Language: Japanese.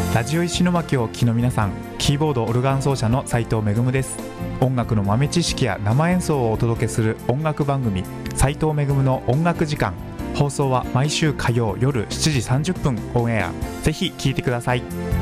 ラジオ石巻をお聞きの皆さん、キーボードオルガン奏者の斉藤恵です。音楽の豆知識や生演奏をお届けする音楽番組、斉藤恵の音楽時間。放送は毎週火曜夜7時30分オンエア。ぜひ聴いてください。